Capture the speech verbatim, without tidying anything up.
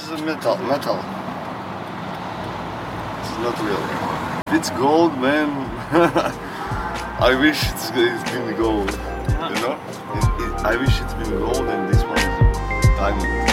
is a metal. Metal. It's not real. If it's gold, man, I wish it's, it's been gold. You know? It, it, I wish it's been gold, and this one is a diamond.